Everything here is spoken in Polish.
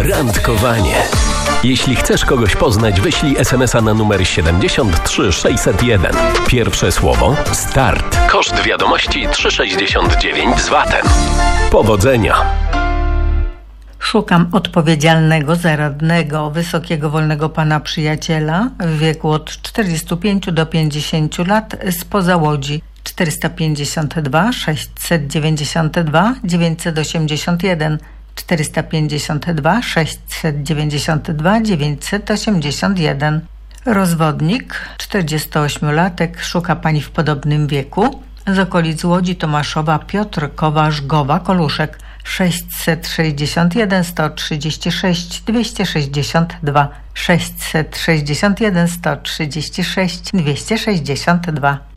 Randkowanie. Jeśli chcesz kogoś poznać, wyślij SMS-a na numer 73 601. Pierwsze słowo start. Koszt wiadomości 3,69 z VAT-em. Powodzenia! Szukam odpowiedzialnego, zaradnego, wysokiego, wolnego pana przyjaciela w wieku od 45 do 50 lat spoza Łodzi. 452 692 981 452 692 981. Rozwodnik, 48-latek, szuka pani w podobnym wieku. Z okolic Łodzi, Tomaszowa, Piotrkowa, Żgowa, Koluszek. 661 136 262 661 136 262.